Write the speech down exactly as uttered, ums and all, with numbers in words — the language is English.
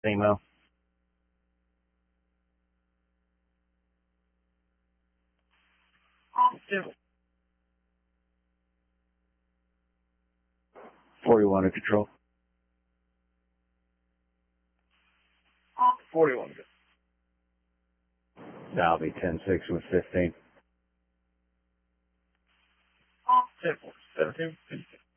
Email. Active. forty-one to control. forty-one. That'll be ten six with fifteen. ten seventeen.